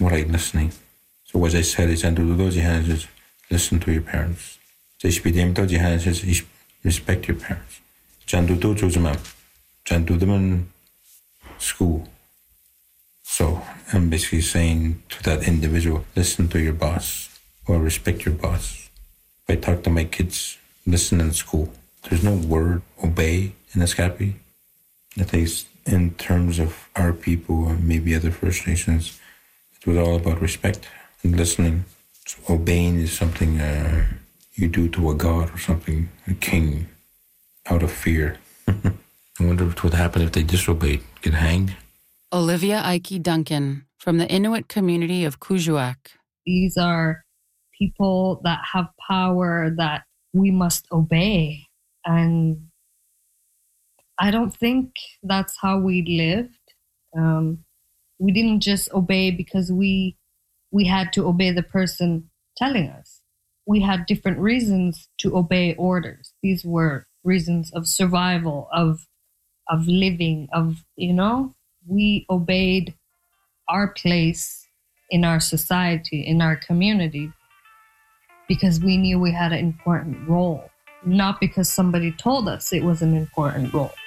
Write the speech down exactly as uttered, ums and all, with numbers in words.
more like listening. So what I said is, is listen to your parents. Is respect your parents. School. So I'm basically saying to that individual, listen to your boss or respect your boss. If I talk to my kids, listen in school. There's no word obey in Escapi. At least in terms of our people and maybe other First Nations, it was all about respect and listening. So obeying is something uh, you do to a god or something, a king, out of fear. I wonder what would happen if they disobeyed, get hanged. Olivia Ike Duncan from the Inuit community of Kuujjuaq. These are people that have power that we must obey. And I don't think that's how we lived. Um, we didn't just obey because we we had to obey the person telling us. We had different reasons to obey orders. These were reasons of survival, of of living, of, you know, we obeyed our place in our society, in our community, because we knew we had an important role, not because somebody told us it was an important role.